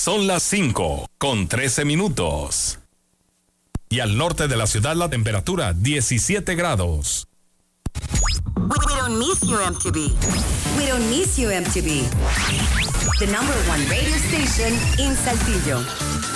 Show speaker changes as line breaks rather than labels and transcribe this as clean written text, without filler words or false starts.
Son las 5:13. Y al norte de la ciudad la temperatura 17 grados.
We don't miss you, MTV. We don't miss you, MTV. The #1 radio station in Saltillo.